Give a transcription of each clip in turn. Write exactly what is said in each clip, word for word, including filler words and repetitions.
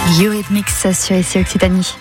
Eurythmics sur I C Occitanie.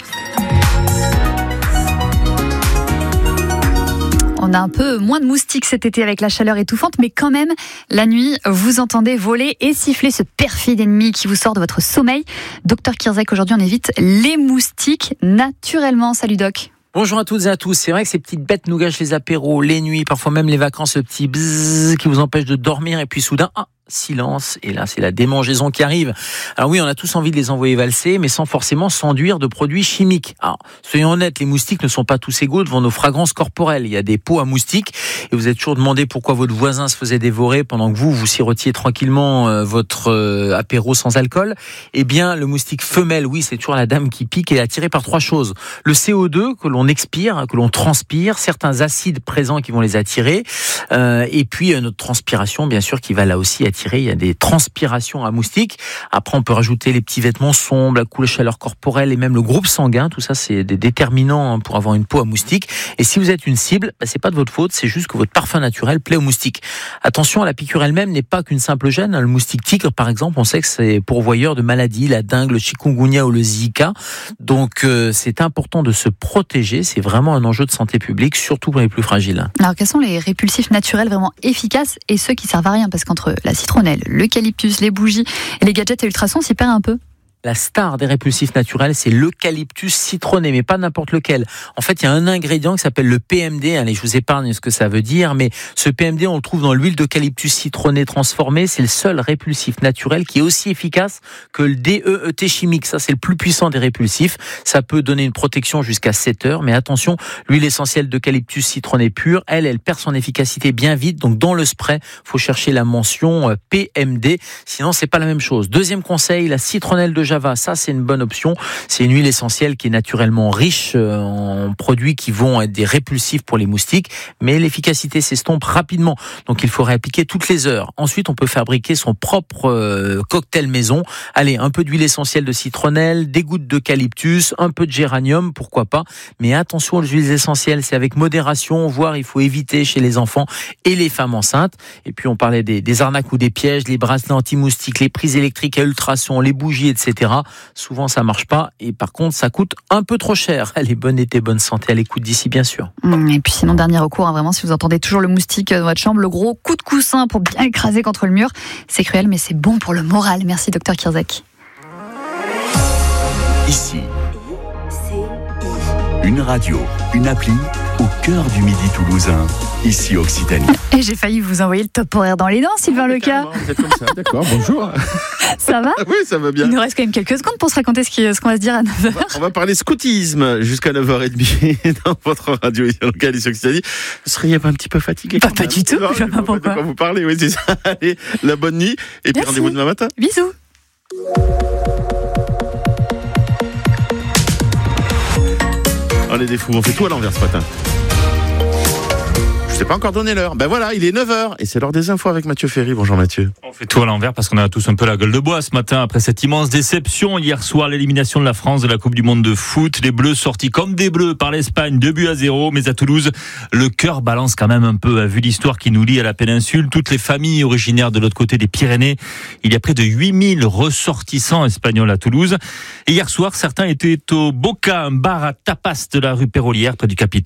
On a un peu moins de moustiques cet été avec la chaleur étouffante, mais quand même, la nuit, vous entendez voler et siffler ce perfide ennemi qui vous sort de votre sommeil. Docteur Kirzac, aujourd'hui, on évite les moustiques naturellement. Salut Doc. Bonjour à toutes et à tous. C'est vrai que ces petites bêtes nous gâchent les apéros, les nuits, parfois même les vacances, ce petit bzzz qui vous empêche de dormir et puis soudain, ah, silence, et là c'est la démangeaison qui arrive. Alors oui, on a tous envie de les envoyer valser, mais sans forcément s'enduire de produits chimiques. Alors, soyons honnêtes, les moustiques ne sont pas tous égaux devant nos fragrances corporelles. Il y a des pots à moustiques, et vous êtes toujours demandé pourquoi votre voisin se faisait dévorer pendant que vous, vous sirotiez tranquillement euh, votre euh, apéro sans alcool. Eh bien, le moustique femelle, oui, c'est toujours la dame qui pique et est attirée par trois choses. Le C O deux que l'on expire, que l'on transpire, certains acides présents qui vont les attirer, euh, et puis euh, notre transpiration, bien sûr, qui va là aussi attirer. Il y a des transpirations à moustiques. Après, on peut rajouter les petits vêtements sombres, la couleur chaleur corporelle et même le groupe sanguin. Tout ça, c'est des déterminants pour avoir une peau à moustiques. Et si vous êtes une cible, bah, c'est pas de votre faute, c'est juste que votre parfum naturel plaît aux moustiques. Attention, la piqûre elle-même n'est pas qu'une simple gêne. Le moustique tigre, par exemple, on sait que c'est pourvoyeur de maladies, la dengue, le chikungunya ou le zika. Donc, euh, c'est important de se protéger. C'est vraiment un enjeu de santé publique, surtout pour les plus fragiles. Alors, quels sont les répulsifs naturels vraiment efficaces et ceux qui servent à rien? Parce qu'entre la citronnelle, l'eucalyptus, les bougies et les gadgets à ultrasons, s'y perd un peu. La star des répulsifs naturels, c'est l'eucalyptus citronné, mais pas n'importe lequel. En fait, il y a un ingrédient qui s'appelle le P M D. Allez, je vous épargne ce que ça veut dire, mais ce P M D, on le trouve dans l'huile d'eucalyptus citronné transformée. C'est le seul répulsif naturel qui est aussi efficace que le D E E T chimique. Ça, c'est le plus puissant des répulsifs. Ça peut donner une protection jusqu'à sept heures, mais attention, l'huile essentielle d'eucalyptus citronné pure, elle, elle perd son efficacité bien vite. Donc, dans le spray, faut chercher la mention P M D. Sinon, c'est pas la même chose. Deuxième conseil, la citronnelle de Java, ça c'est une bonne option. C'est une huile essentielle qui est naturellement riche en produits qui vont être des répulsifs pour les moustiques, mais l'efficacité s'estompe rapidement. Donc il faut réappliquer toutes les heures. Ensuite, on peut fabriquer son propre euh, cocktail maison. Allez, un peu d'huile essentielle de citronnelle, des gouttes d'eucalyptus, un peu de géranium, pourquoi pas. Mais attention aux huiles essentielles, c'est avec modération, voire il faut éviter chez les enfants et les femmes enceintes. Et puis on parlait des, des arnaques ou des pièges, les bracelets anti-moustiques, les prises électriques à ultrasons, les bougies, et cetera. Souvent, ça marche pas et par contre, ça coûte un peu trop cher. Allez, bonne été, bonne santé à l'écoute d'ici, bien sûr. Et puis sinon, dernier recours, hein, vraiment, si vous entendez toujours le moustique dans votre chambre, le gros coup de coussin pour bien écraser contre le mur. C'est cruel, mais c'est bon pour le moral. Merci, docteur Kirzac. Ici, une radio, une appli au cœur du Midi toulousain. Ici Occitanie. Et j'ai failli vous envoyer le top horaire dans les dents, Sylvain ah, Leca. Vous êtes comme ça, d'accord, bonjour. Ça va? Oui, ça va bien. Il nous reste quand même quelques secondes pour se raconter ce, qui, ce qu'on va se dire à neuf heures. On va, on va parler scoutisme jusqu'à neuf heures trente dans votre radio ici locale, ici Occitanie. Vous seriez pas un petit peu fatigué? Pas, pas du tout, non, je ne sais pas pourquoi. Quand vous parlez, oui, c'est ça. Allez, la bonne nuit et puis rendez-vous demain matin. Bisous. On est des fous, on fait tout à l'envers ce matin. Je ne t'ai pas encore donné l'heure. Ben voilà, il est neuf heures et c'est l'heure des infos avec Mathieu Ferry. Bonjour Mathieu. On fait tout à l'envers parce qu'on a tous un peu la gueule de bois ce matin après cette immense déception. Hier soir, l'élimination de la France de la Coupe du Monde de foot. Les Bleus sortis comme des Bleus par l'Espagne, deux buts à zéro. Mais à Toulouse, le cœur balance quand même un peu. Vu l'histoire qui nous lie à la péninsule, toutes les familles originaires de l'autre côté des Pyrénées, il y a près de huit mille ressortissants espagnols à Toulouse. Et hier soir, certains étaient au Boca, un bar à tapas de la rue Pérolière près du Capitole.